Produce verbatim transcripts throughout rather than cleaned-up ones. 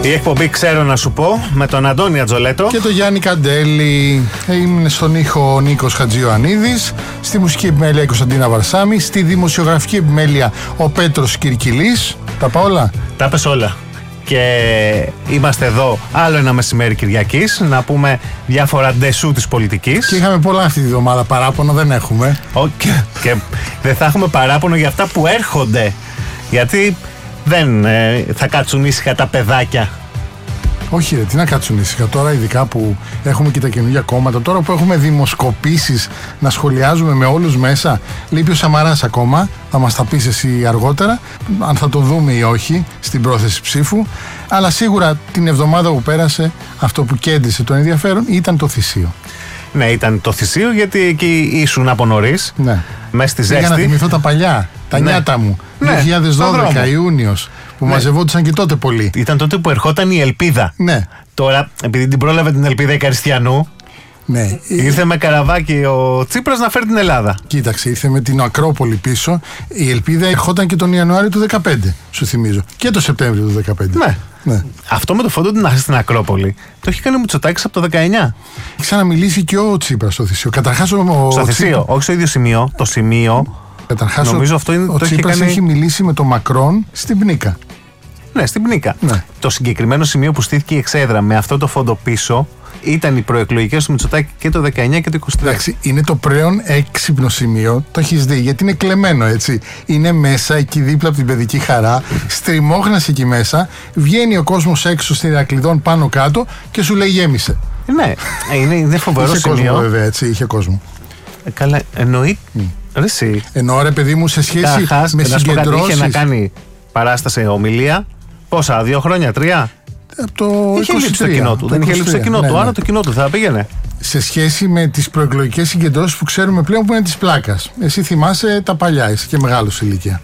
Η εκπομπή Ξέρω να σου πω με τον Αντώνη Ατζολέτο και τον Γιάννη Καντέλη. Είναι στον ήχο ο Νίκος Χατζιωαννίδης, στη μουσική επιμέλεια η Κωνσταντίνα Βαρσάμη, στη δημοσιογραφική επιμέλεια ο Πέτρος Κυρκυλής. Τα πάω όλα. Τα πες όλα. Και είμαστε εδώ άλλο ένα μεσημέρι Κυριακής να πούμε διάφορα ντεσού της πολιτικής. Και είχαμε πολλά αυτή τη βδομάδα, παράπονο δεν έχουμε. Okay. Και δεν θα έχουμε παράπονο για αυτά που έρχονται. Γιατί δεν ε, θα κάτσουν ήσυχα τα παιδάκια. Όχι ρε, τι να κάτσουν ήσυχα τώρα, ειδικά που έχουμε και τα καινούργια κόμματα, τώρα που έχουμε δημοσκοπήσεις να σχολιάζουμε με όλους μέσα. Λείπει ο Σαμαράς ακόμα, θα μας τα πεις εσύ αργότερα αν θα το δούμε ή όχι στην πρόθεση ψήφου. Αλλά σίγουρα την εβδομάδα που πέρασε αυτό που κέντρισε το ενδιαφέρον ήταν το θυσίο. Ναι, ήταν το θυσίο γιατί εκεί ήσουν από νωρίς. Ναι. Μες στη ζέστη. Για να θυμηθώ τα παλιά, τα ναι. νιάτα μου. Ναι. δύο χιλιάδες δώδεκα Ιούνιος. Που ναι. μαζευόντουσαν και τότε πολύ. Ήταν τότε που ερχόταν η ελπίδα. Ναι. Τώρα, επειδή την πρόλαβε την ελπίδα η Καριστιανού, ναι. ήρθε με καραβάκι ο Τσίπρας να φέρει την Ελλάδα. Κοίταξε, ήρθε με την Ακρόπολη πίσω. Η ελπίδα ερχόταν και τον Ιανουάριο του δεκαπέντε, σου θυμίζω. Και το Σεπτέμβριο του δεκαπέντε. Ναι. ναι. Αυτό με το φόντο την στην Ακρόπολη το έχει κάνει ο Μητσοτάκης από το δεκαεννιά. Έχει ξαναμιλήσει και ο Τσίπρας στο θυσίο. Καταρχάς ο. Στο θυσίο, όχι στο ίδιο σημείο. Το σημείο. Καταρχάς νομίζω αυτό είναι, ο το Τσίπρας έχει, κάνει... έχει μιλήσει με τον Μακρόν στην Πνίκα. Ναι, στην Πνίκα. Ναι. Το συγκεκριμένο σημείο που στήθηκε η εξέδρα με αυτό το φόντο πίσω ήταν οι προεκλογικές του Μητσοτάκη και το δεκαεννιά και το είκοσι τρία. Εντάξει, είναι το πλέον έξυπνο σημείο, το έχεις δει, γιατί είναι κλεμμένο έτσι. Είναι μέσα εκεί δίπλα από την παιδική χαρά, στριμώχνας εκεί μέσα, βγαίνει ο κόσμος έξω στην Ηρακλειδών πάνω κάτω και σου λέει γέμισε. Ναι, είναι, είναι φοβερό είχε σημείο. Είχε κόσμο βέβαια, έτσι, είχε κόσμο. Ε, καλά, εννοεί. Mm. Ρε εσύ. Εννοώ ρε παιδί μου σε σχέση Καχάς, με συγκεντρώσεις. Είχε να κάνει παράσταση ομιλία. Πόσα, δύο χρόνια, τρία. Από το είχε λείψει το κοινό του. Δεν είχε λείψει το κοινό ναι, του. ναι. Άρα το κοινό του θα πήγαινε. Σε σχέση με τις προεκλογικές συγκεντρώσεις που ξέρουμε πλέον που είναι της πλάκας. Εσύ θυμάσαι τα παλιά, είσαι και μεγάλος ηλικία.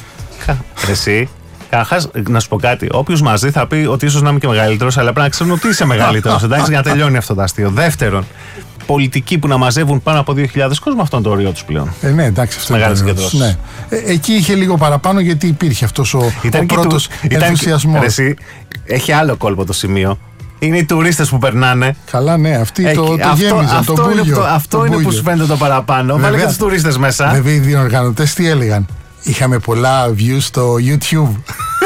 Εσύ. Καχάς, να σου πω κάτι. Όποιος μας δει θα πει ότι ίσως να είμαι και μεγαλύτερος, αλλά πρέπει να ξέρουν ότι είσαι μεγαλύτερος. Εντάξει, για να τελειώνει αυτό το αστείο. Δεύτερον, πολιτικοί που να μαζεύουν πάνω από δύο χιλιάδες κόσμο, αυτό είναι το όριό τους πλέον. Ε, ναι, εντάξει, αυτό μεγάλες συγκεντρώσεις. Ναι. Ε, εκεί είχε λίγο παραπάνω γιατί υπήρχε αυτός ο, ο πρώτος ενθουσιασμός. Εσύ, έχει άλλο κόλπο το σημείο. Είναι οι τουρίστες που περνάνε. Καλά, ναι, αυτοί Έχει, το, το αυτό, γέμιζαν, αυτό το είναι, μπούγιο, το, αυτό το είναι μπούγιο. που σου φαίνεται το παραπάνω. Βάλε και τους τουρίστες μέσα. Βέβαια, οι διοργανωτές τι έλεγαν. Είχαμε πολλά views στο YouTube.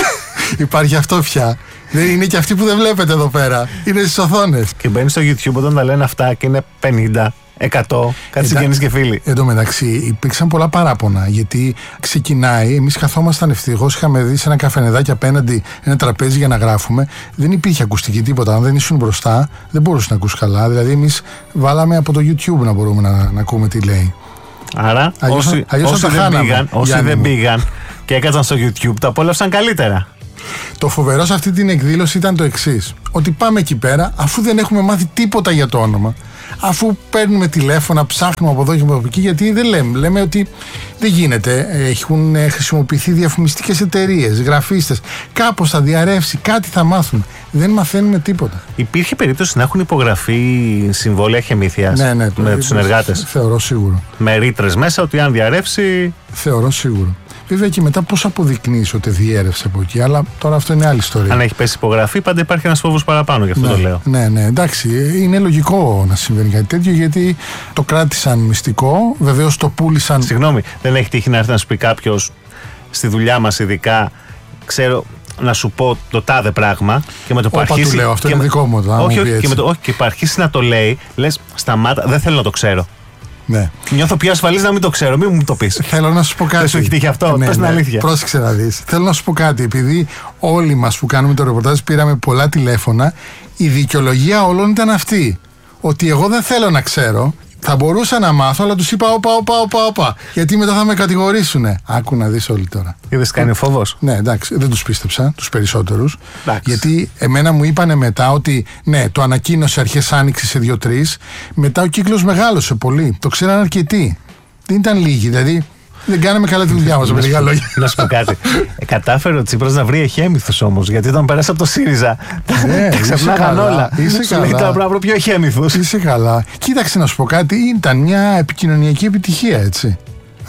Υπάρχει αυτό πια. Δεν είναι και αυτοί που δεν βλέπετε εδώ πέρα. Είναι στις οθόνες. Και μπαίνει στο YouTube όταν τα λένε αυτά και είναι πενήντα, εκατό, κάτι συγγενείς και φίλοι. Εν τω μεταξύ υπήρξαν πολλά παράπονα γιατί ξεκινάει. Εμείς καθόμασταν ευτυχώς, είχαμε δει σε ένα καφενεδάκι απέναντι ένα τραπέζι για να γράφουμε. Δεν υπήρχε ακουστική τίποτα. Αν δεν ήσουν μπροστά, δεν μπορούσε να ακούς καλά. Δηλαδή, εμείς βάλαμε από το YouTube να μπορούμε να, να ακούμε τι λέει. Άρα, αλλιώς, όσοι, αλλιώς όσοι, τα δεν, χάναμε, πήγαν, όσοι δεν πήγαν και έκατσαν στο YouTube, τα απόλαυσαν καλύτερα. Το φοβερό σε αυτή την εκδήλωση ήταν το εξής. Ότι πάμε εκεί πέρα, αφού δεν έχουμε μάθει τίποτα για το όνομα, αφού παίρνουμε τηλέφωνα, ψάχνουμε από εδώ και από εκεί, γιατί δεν λέμε. Λέμε ότι δεν γίνεται. Έχουν χρησιμοποιηθεί διαφημιστικές εταιρείες, γραφίστες. Κάπως θα διαρρεύσει, κάτι θα μάθουν. Δεν μαθαίνουμε τίποτα. Υπήρχε περίπτωση να έχουν υπογραφεί συμβόλαια χεμήθειας ναι, ναι, με τους συνεργάτες. Θεωρώ σίγουρο. Με ρήτρες μέσα ότι αν διαρρεύσει. Θεωρώ σίγουρο. Βέβαια και μετά πώς αποδεικνύεις ότι διέρευσε από εκεί, αλλά τώρα αυτό είναι άλλη ιστορία. Αν έχει πέσει υπογραφή, πάντα υπάρχει ένας φόβος παραπάνω, γι' αυτό ναι, το λέω. Ναι, ναι, εντάξει. Είναι λογικό να συμβαίνει κάτι τέτοιο γιατί το κράτησαν μυστικό, βεβαίως το πούλησαν. Συγγνώμη, δεν έχει τύχει να έρθει να σου πει κάποιος στη δουλειά μας, ειδικά, ξέρω, να σου πω το τάδε πράγμα και με το που αρχίσει. Του λέω, αυτό είναι με... δικό μου. Το, όχι, όχι, όχι, και, με το, όχι, και που αρχίσει να το λέει, λες σταμάτα, δεν θέλω να το ξέρω. Ναι. Νιώθω πιο ασφαλής να μην το ξέρω, μην μου το πεις. Θέλω να σου πω κάτι. Δεν σου έχει τύχει αυτό, ναι, πες την ναι. αλήθεια. Πρόσεξε να δεις. Θέλω να σου πω κάτι. Επειδή όλοι μας που κάνουμε το ρεπορτάζ πήραμε πολλά τηλέφωνα, η δικαιολογία όλων ήταν αυτή. Ότι εγώ δεν θέλω να ξέρω. Θα μπορούσα να μάθω, αλλά τους είπα όπα, όπα, όπα, όπα. Γιατί μετά θα με κατηγορήσουνε. Άκου να δεις όλοι τώρα. Είδες κάνει φόβος. Ναι, εντάξει, δεν τους πίστεψα, τους περισσότερους. Εντάξει. Γιατί εμένα μου είπανε μετά ότι ναι, το ανακοίνωσε αρχές άνοιξης σε δύο-τρεις. Μετά ο κύκλος μεγάλωσε πολύ. Το ξέραν αρκετοί. Δεν ήταν λίγοι, δηλαδή. Δεν κάναμε καλά τη δουλειά μας, με λίγα λόγια. Να σου πω κάτι. Ε, κατάφερε ο Τσίπρας να βρει εχέμηθους όμως. Γιατί όταν πέρασε από το ΣΥΡΙΖΑ, ναι, τα ξεχνάγαν όλα. Είσαι σου λέει τώρα πρέπει να βρω πιο εχέμηθους. Είσαι καλά. Κοίταξε να σου πω κάτι. Ήταν μια επικοινωνιακή επιτυχία, έτσι.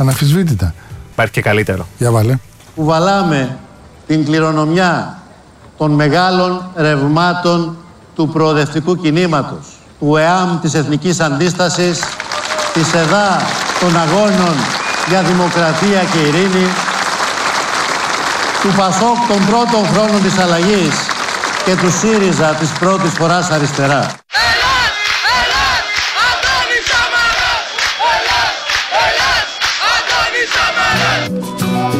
Αναμφισβήτητα. Υπάρχει και καλύτερο. Για βάλε. Που βαλάμε την κληρονομιά των μεγάλων ρευμάτων του προοδευτικού κινήματος, του ΕΑΜ της Εθνικής Αντίστασης, της ΕΔΑ των Αγώνων για Δημοκρατία και Ειρήνη, του ΠΑΣΟΚ των πρώτων χρόνων της αλλαγής και του ΣΥΡΙΖΑ της πρώτης φοράς αριστερά. Ελλάς! Ελλάς! Αντώνης Σαμαράς! Ελλάς! Ελλάς! Αντώνης Σαμαράς!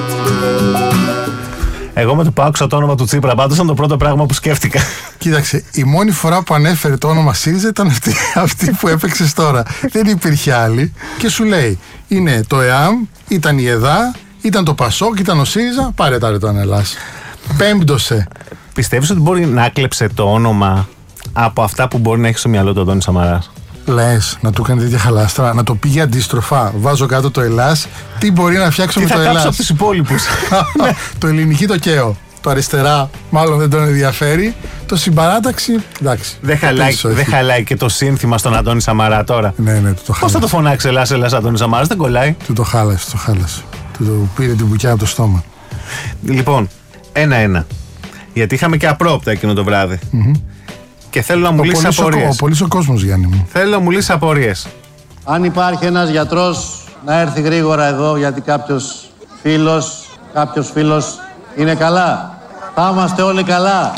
Εγώ με το που άκουσα το όνομα του Τσίπρα, πάντως ήταν το πρώτο πράγμα που σκέφτηκα. Κοίταξε, η μόνη φορά που ανέφερε το όνομα ΣΥΡΙΖΑ ήταν αυτή, αυτή που έπαιξες τώρα. Δεν υπήρχε άλλη. Και σου λέει, είναι το ΕΑΜ, ήταν η ΕΔΑ, ήταν το ΠΑΣΟΚ, ήταν ο ΣΥΡΙΖΑ, πάρε τα ρε τον Ελλάς. Πέμπτωσε. Πιστεύεις ότι μπορεί να κλέψε το όνομα από αυτά που μπορεί να έχει στο μυαλό του Αντώνης Σαμαράς? Λες, να του κάνει τέτοια χαλάστρα, να το πήγε αντίστροφα. Βάζω κάτω το Ελλάς. Τι μπορεί να φτιάξω Τι με θα το κάψω Ελλάς? από τους υπόλοιπους. Το ελληνική το καίω. Το αριστερά μάλλον δεν τον ενδιαφέρει. Το συμπαράταξη, εντάξει. Δεν χαλάει, δε χαλάει και το σύνθημα στον Αντώνη Σαμαρά τώρα. Ναι, ναι, του το χάλασε. Πώς θα το φωνάξει Ελλάς, Ελλάς, Αντώνης Σαμαράς? Δεν κολλάει. Του το χάλασε, το χάλασε. Του το πήρε την μπουκιά από το στόμα. Λοιπόν, ένα-ένα. Γιατί είχαμε και απρόπτα εκείνο το βράδυ. Mm-hmm. Και θέλω να μου λύσει απορίες. Ο πολύς ο κόσμος, Γιάννη μου. Θέλω να μου λύσει απορίες. Αν υπάρχει ένας γιατρός, να έρθει γρήγορα εδώ, γιατί κάποιος φίλος, κάποιος φίλος είναι καλά. Θα είμαστε όλοι καλά.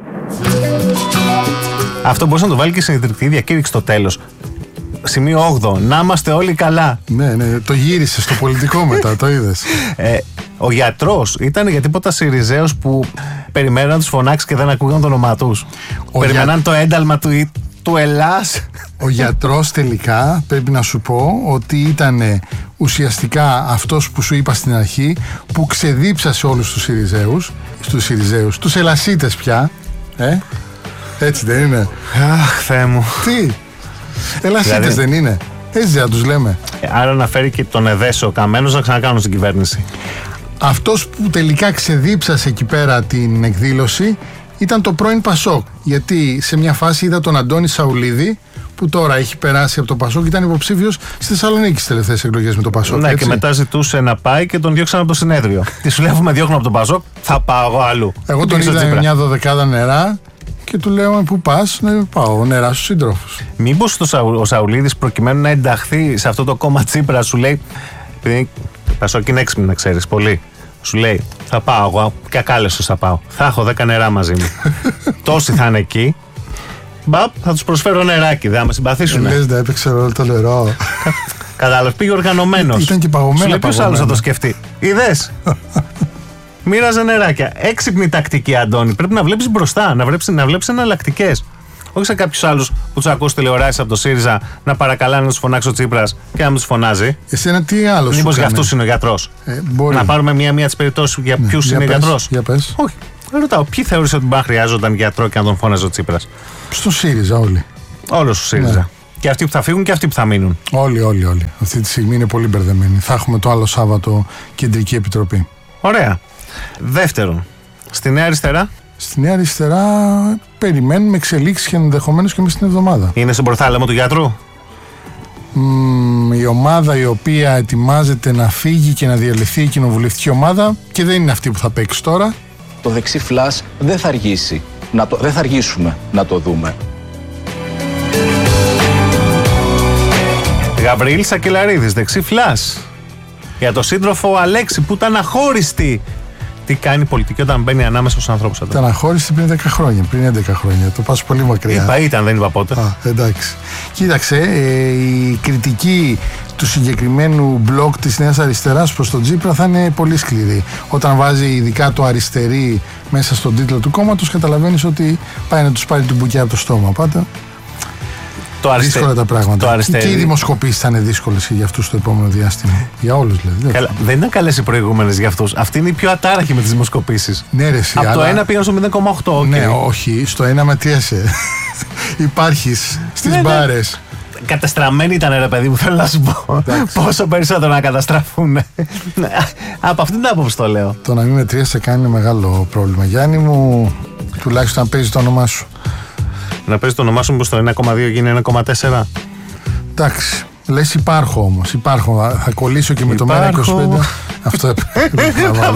Αυτό μπορούσε να το βάλει και σε ιδρυτική διακήρυξη στο τέλος. Σημείο όγδοο. Να είμαστε όλοι καλά. Ναι, ναι, το γύρισε στο πολιτικό μετά, το είδες. Ε, ο γιατρός ήταν για τίποτα Συριζέος που περιμέναν να τους φωνάξει και δεν ακούγαν το όνομά τους. Περιμέναν για... το ένταλμα του, του Ελλάς. Ο γιατρός τελικά πρέπει να σου πω ότι ήταν ουσιαστικά αυτός που σου είπα στην αρχή, που ξεδίψασε όλους τους Συριζέους, στους Συριζέους, τους Ελλασίτες πια. Ε? Έτσι δεν είναι? Αχ, Θεέ μου. Τι? Ελλασίτες δηλαδή... δεν είναι? Έτσι δεν τους λέμε. Άρα να φέρει και τον Εδέσο Καμένος να ξανακάνουν στην κυβέρνηση. Αυτός που τελικά ξεδίψασε εκεί πέρα την εκδήλωση ήταν το πρώην ΠΑΣΟΚ. Γιατί σε μια φάση είδα τον Αντώνη Σαουλίδη, που τώρα έχει περάσει από το ΠΑΣΟΚ, ήταν υποψήφιος στη Θεσσαλονίκη στις τελευταίες εκλογές με το ΠΑΣΟΚ. Ναι, έτσι? και μετά ζητούσε να πάει και τον διώξαν από το συνέδριο. Τι σου λέει, αφού με διώχνουν από το ΠΑΣΟΚ, θα πάω εγώ αλλού. Εγώ τον είδα με μια δωδεκάδα νερά και του λέω: πού πας? Ναι, πάω νερά στους σύντροφους. Μήπως ο Σαουλίδης, προκειμένου να ενταχθεί σε αυτό το κόμμα Τσίπρα, σου λέει, επειδή ΠΑΣΟΚ είναι έξυπνη να ξέρεις πολύ, σου λέει: θα πάω εγώ και ακάλεσος θα πάω. Θα έχω δέκα νερά μαζί μου. Τόσοι θα είναι εκεί. Μπαπ, θα τους προσφέρω νεράκι, δεν θα με συμπαθήσουν. Λες να έπαιξε όλο το νερό. Κατάλαβες, πήγε οργανωμένος. Ήταν και παγωμένα. Σου λέει ποιος άλλος θα το σκεφτεί. Είδες. Μοίραζε νεράκια. Έξυπνη τακτική, Αντώνη. Πρέπει να βλέπεις μπροστά, να βλέπεις, να βλέπεις εναλλακτικές. Όχι σε κάποιους άλλους που τους ακούς τηλεοράσεις από το ΣΥΡΙΖΑ να παρακαλάνε να τους φωνάξει ο Τσίπρας και να μην τους φωνάζει. Εσένα τι άλλο σου? Μήπως για αυτούς είναι ο γιατρός? Ε, να πάρουμε μία-μία τις περιπτώσεις για ναι, ποιους για είναι πες, γιατρός. Για πες. Όχι. Ρωτάω, ποιοι θεώρησε ότι μπαν χρειάζονταν γιατρό και να τον φώναζε ο Τσίπρας? Στο ΣΥΡΙΖΑ όλοι. Όλος ο ΣΥΡΙΖΑ. Ναι. Και αυτοί που θα φύγουν και αυτοί που θα μείνουν. Όλοι, όλοι, όλοι. Αυτή τη στιγμή είναι πολύ μπερδεμένοι. Θα έχουμε το άλλο Σάββατο κεντρική επιτροπή. Ωραία. Δεύτερον, στη Νέα Αριστερά. Στη Νέα Αριστερά περιμένουμε εξελίξεις και ενδεχομένως και μέσα στην εβδομάδα. Είναι στον προθάλαμο του γιατρού. Mm, η ομάδα η οποία ετοιμάζεται να φύγει και να διαλυθεί η κοινοβουλευτική ομάδα, και δεν είναι αυτή που θα παίξει τώρα. Το δεξί φλας δεν θα αργήσει. Να το, δεν θα αργήσουμε να το δούμε. Γαβριήλ Σακελαρίδης, δεξί φλας. Για το σύντροφο Αλέξη που ήταν αχώριστη. Τι κάνει η πολιτική όταν μπαίνει ανάμεσα στους ανθρώπους? Ήταν αχώριστη πριν δέκα χρόνια, πριν έντεκα χρόνια. Το πας πολύ μακριά. Είπα ήταν, δεν είπα πότε. Α, εντάξει. Κοίταξε, ε, η κριτική του συγκεκριμένου μπλοκ της Νέας Αριστεράς προς τον Τσίπρα θα είναι πολύ σκληρή. Όταν βάζει ειδικά το αριστερή μέσα στον τίτλο του κόμματος, καταλαβαίνεις ότι πάει να τους πάρει την μπουκιά από το στόμα. Πάτε. Το αριστε... Δύσκολα τα πράγματα. Το αριστερί... Και οι δημοσκοπήσεις θα είναι δύσκολες και για αυτούς στο επόμενο διάστημα. Για όλους δηλαδή. Καλά, δεν ήταν καλές οι προηγούμενες για αυτούς. Αυτή είναι η πιο ατάραχη με τις δημοσκοπήσεις. Ναι, ρε, εσύ, από αλλά... το ένα πήγαν στο μηδέν κόμμα οκτώ. Okay. Ναι, όχι, στο ένα μετριέσαι. Υπάρχεις στις ναι, μπάρες. Ναι. Κατεστραμμένοι ήταν, ρε παιδί μου, θέλω να σου πω. Πόσο περισσότερο να καταστραφούν. Από αυτήν την άποψη το λέω. Το να μην μετριέσαι κάνει μεγάλο πρόβλημα. Γιάννη μου, τουλάχιστον να παίζει το όνομά σου. Να παίζει το όνομά σου, μήπως το ένα κόμμα δύο γίνει ένα κόμμα τέσσερα. Εντάξει. Λες υπάρχω όμως. Υπάρχω. Θα κολλήσω και με υπάρχω. το μέρα είκοσι πέντε. Αυτό έπρεπε να βάλω.